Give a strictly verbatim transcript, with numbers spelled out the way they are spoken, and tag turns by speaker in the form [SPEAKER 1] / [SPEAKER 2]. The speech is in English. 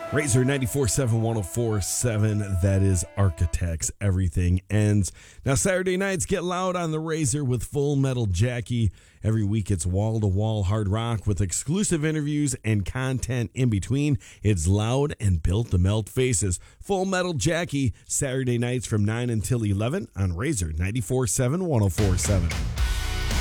[SPEAKER 1] Razor ninety-four point seven, one oh four point seven, that is Architects. Everything ends. Now, Saturday nights get loud on the Razor with Full Metal Jackie. Every week it's wall-to-wall hard rock with exclusive interviews and content in between. It's loud and built to melt faces. Full Metal Jackie, Saturday nights from nine until eleven on Razor ninety-four point seven, one oh four point seven.